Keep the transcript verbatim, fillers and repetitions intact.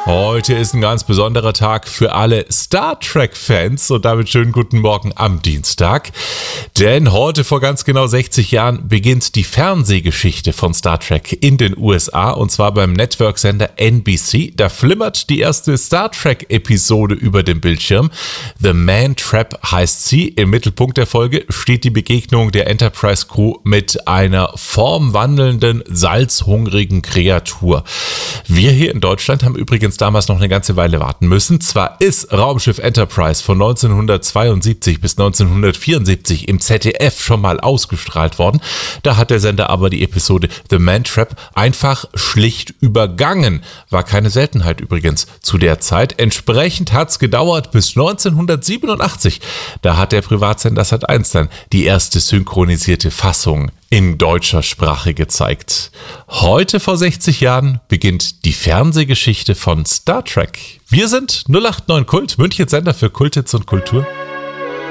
Heute ist ein ganz besonderer Tag für alle Star Trek-Fans und damit schönen guten Morgen am Dienstag. Denn heute vor ganz genau sechzig Jahren beginnt die Fernsehgeschichte von Star Trek in den U S A und zwar beim Network-Sender N B C. Da flimmert die erste Star Trek-Episode über dem Bildschirm. The Man Trap heißt sie. Im Mittelpunkt der Folge steht die Begegnung der Enterprise-Crew mit einer formwandelnden, salzhungrigen Kreatur. Wir hier in Deutschland haben übrigens damals noch eine ganze Weile warten müssen. Zwar ist Raumschiff Enterprise von neunzehnhundertzweiundsiebzig bis neunzehnhundertvierundsiebzig im Z D F schon mal ausgestrahlt worden. Da hat der Sender aber die Episode The Man Trap einfach schlicht übergangen. War keine Seltenheit übrigens zu der Zeit. Entsprechend hat es gedauert bis neunzehnhundertsiebenundachtzig. Da hat der Privatsender Sat eins dann die erste synchronisierte Fassung in deutscher Sprache gezeigt. Heute vor sechzig Jahren beginnt die Fernsehgeschichte von Star Trek. Wir sind null acht neun Kult, Münchens Sender für Kulthits und Kultur.